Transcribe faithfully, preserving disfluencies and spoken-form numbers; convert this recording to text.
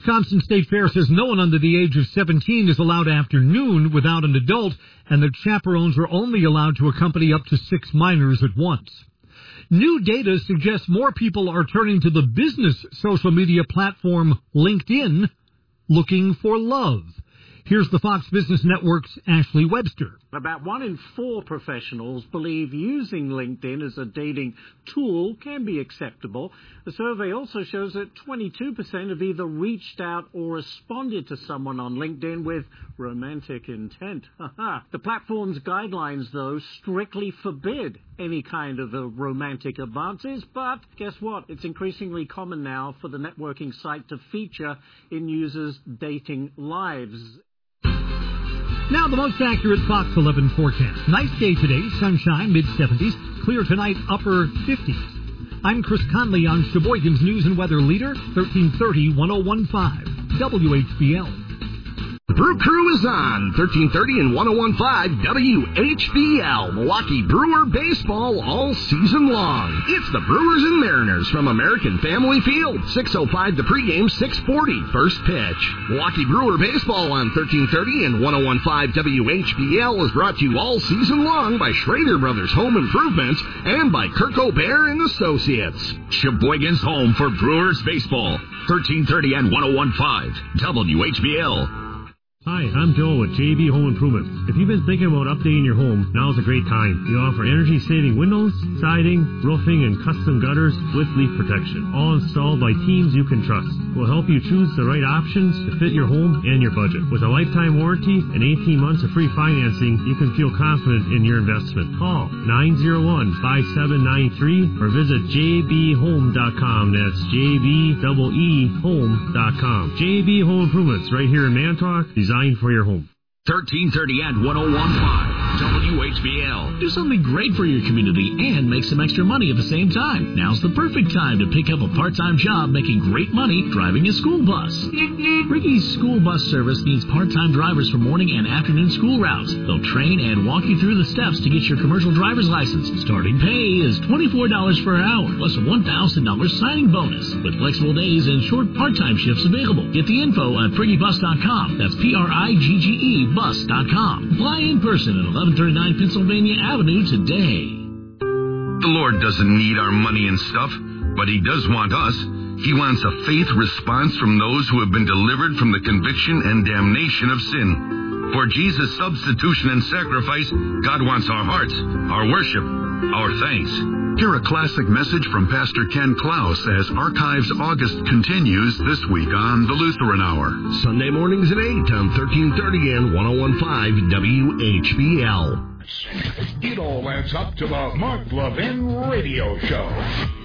Wisconsin State Fair says no one under the age of seventeen is allowed after noon without an adult, and that chaperones are only allowed to accompany up to six minors at once. New data suggests more people are turning to the business social media platform LinkedIn looking for love. Here's the Fox Business Network's Ashley Webster. About one in four professionals believe using LinkedIn as a dating tool can be acceptable. The survey also shows that twenty-two percent have either reached out or responded to someone on LinkedIn with romantic intent. The platform's guidelines, though, strictly forbid any kind of uh, romantic advances, but guess what? It's increasingly common now for the networking site to feature in users' dating lives. Now the most accurate Fox eleven forecast. Nice day today, sunshine, mid seventies. Clear tonight, upper fifties. I'm Chris Conley on Sheboygan's News and Weather Leader, thirteen thirty, ten fifteen, W H B L. The Brew Crew is on thirteen thirty and ten fifteen W H B L, Milwaukee Brewer baseball all season long. It's the Brewers and Mariners from American Family Field. six oh five the pregame, six forty first pitch. Milwaukee Brewer baseball on thirteen thirty and ten fifteen W H B L is brought to you all season long by Schrader Brothers Home Improvement and by Kirk O'Bear and Associates. Sheboygan's home for Brewers baseball, thirteen thirty and ten fifteen W H B L. Hi, I'm Joe with J B Home Improvement. If you've been thinking about updating your home, now's a great time. We offer energy-saving windows, siding, roofing, and custom gutters with leak protection, all installed by teams you can trust. We'll help you choose the right options to fit your home and your budget. With a lifetime warranty and eighteen months of free financing, you can feel confident in your investment. Call nine oh one, five seven nine three or visit j b home dot com. That's J B E E home dot com. J B Home Improvements right here in Manitowoc, designed for your home. thirteen thirty and ten fifteen W H B L. Do something great for your community and make some extra money at the same time. Now's the perfect time to pick up a part-time job making great money driving a school bus. Ricky's school bus service needs part-time drivers for morning and afternoon school routes. They'll train and walk you through the steps to get your commercial driver's license. Starting pay is twenty-four dollars per hour, plus a one thousand dollars signing bonus, with flexible days and short part-time shifts available. Get the info at priggy bus dot com. That's P R I G G E bus dot com. Apply in person at eleven thirty-nine Pennsylvania Avenue today. The Lord doesn't need our money and stuff, but He does want us. He wants a faith response from those who have been delivered from the conviction and damnation of sin. For Jesus' substitution and sacrifice, God wants our hearts, our worship, our thanks. Hear a classic message from Pastor Ken Klaus as Archives August continues this week on the Lutheran Hour. Sunday mornings at eight on thirteen thirty and ten fifteen W H B L. It all adds up to the Mark Levin Radio Show.